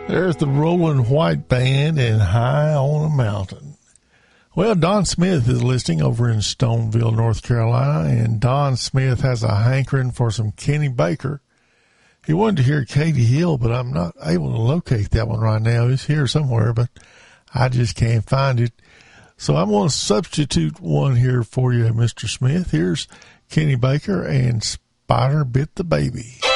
There's the Rolling White Band and High on a Mountain. Well, Don Smith is listening over in Stoneville, North Carolina, and Don Smith has a hankering for some Kenny Baker. He wanted to hear Katie Hill, but I'm not able to locate that one right now. It's here somewhere, but I just can't find it. So I'm going to substitute one here for you, Mr. Smith. Here's Kenny Baker and Spider Bit the Baby.